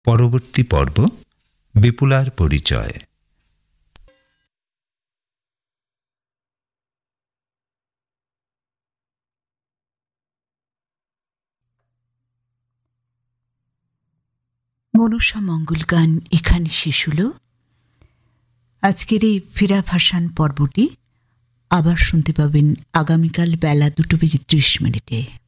পরবর্তী পর্ব বিপুলার পরিচয়। মনসা মঙ্গল গান এখানে শেষ হল। আজকের এই ফেরা ভাসান পর্বটি আবার শুনতে পাবেন আগামীকাল বেলা 2:30 মিনিটে।